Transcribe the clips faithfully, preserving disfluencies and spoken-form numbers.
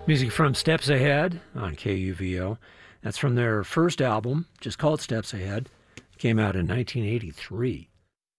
Music from Steps Ahead on K U V O. That's from their first album, just called Steps Ahead. Came out in nineteen eighty-three.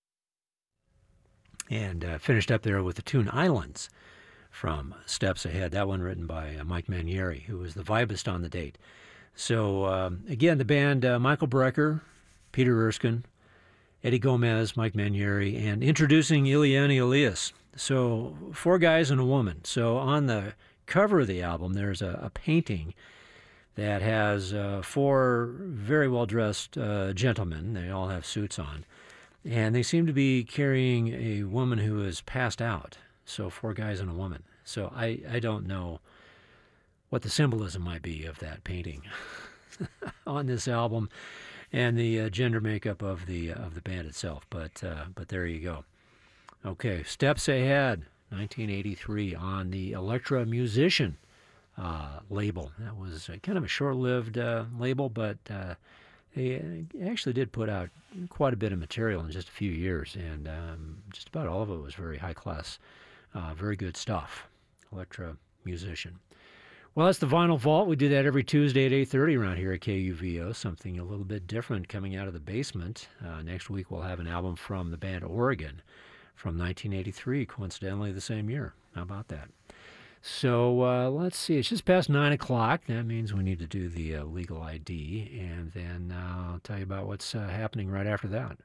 And uh, finished up there with the tune Islands from Steps Ahead. That one written by uh, Mike Manieri, who was the vibist on the date. So, um, again, the band, uh, Michael Brecker, Peter Erskine, Eddie Gomez, Mike Manieri, and introducing Ileana Elias. So, four guys and a woman. So, on the cover of the album, there's a, a painting that has uh, four very well-dressed uh, gentlemen. They all have suits on. And they seem to be carrying a woman who is passed out. So four guys and a woman. So I, I don't know what the symbolism might be of that painting on this album and the uh, gender makeup of the uh, of the band itself. But uh, but there you go. Okay, Steps Ahead, nineteen eighty-three on the Elektra Musician uh, label. That was uh, kind of a short-lived uh, label, but uh, they actually did put out quite a bit of material in just a few years, and um, just about all of it was very high-class, uh, very good stuff. Elektra Musician. Well, that's the Vinyl Vault. We do that every Tuesday at eight thirty around here at K U V O, something a little bit different coming out of the basement. Uh, next week we'll have an album from the band Oregon from nineteen eighty-three, coincidentally the same year. How about that? So uh, let's see. It's just past nine o'clock. That means we need to do the uh, legal I D, and then uh, I'll tell you about what's uh, happening right after that.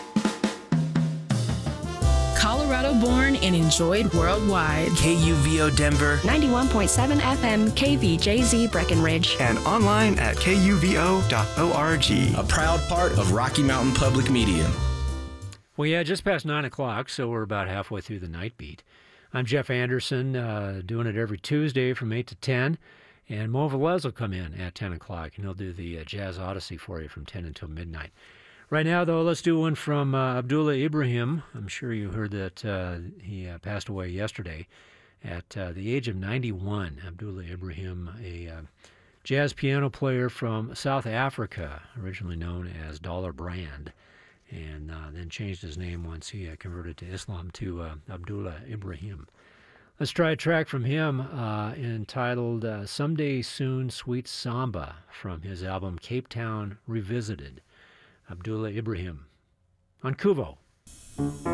Colorado born and enjoyed worldwide. K U V O Denver. ninety-one point seven F M K V J Z Breckenridge. And online at K U V O dot org. A proud part of Rocky Mountain Public Media. Well, yeah, just past nine o'clock, so we're about halfway through the night beat. I'm Jeff Anderson, uh, doing it every Tuesday from eight to ten, and Mo Velez will come in at ten o'clock, and he'll do the uh, Jazz Odyssey for you from ten until midnight. Right now, though, let's do one from uh, Abdullah Ibrahim. I'm sure you heard that uh, he uh, passed away yesterday at uh, the age of ninety-one. Abdullah Ibrahim, a uh, jazz piano player from South Africa, originally known as Dollar Brand, and uh, then changed his name once he uh, converted to Islam to uh, Abdullah Ibrahim. Let's try a track from him uh, entitled uh, Someday Soon Sweet Samba from his album Cape Town Revisited. Abdullah Ibrahim on Kuvo.